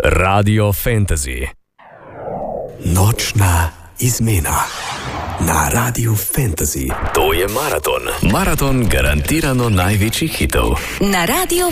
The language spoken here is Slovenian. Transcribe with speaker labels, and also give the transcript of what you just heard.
Speaker 1: Radio Fantasy.
Speaker 2: Nočna izmena na Radiu Fantasy.
Speaker 1: To je maraton. Maraton garantirano največjih hitov.
Speaker 3: Na Radio